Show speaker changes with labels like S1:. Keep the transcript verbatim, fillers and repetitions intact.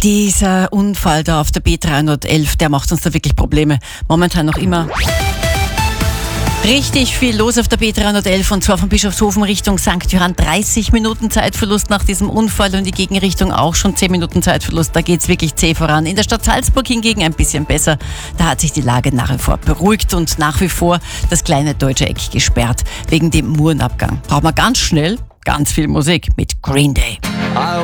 S1: dieser Unfall da auf der B dreihundertelf, der macht uns da wirklich Probleme. Momentan noch immer richtig viel los auf der B dreihundertelf und zwar von Bischofshofen Richtung Sankt Johann. dreißig Minuten Zeitverlust nach diesem Unfall und die Gegenrichtung auch schon zehn Minuten Zeitverlust. Da geht's wirklich zäh voran. In der Stadt Salzburg hingegen ein bisschen besser. Da hat sich die Lage nach wie vor beruhigt und nach wie vor das kleine deutsche Eck gesperrt wegen dem Murenabgang. Braucht man ganz schnell ganz viel Musik mit Green Day.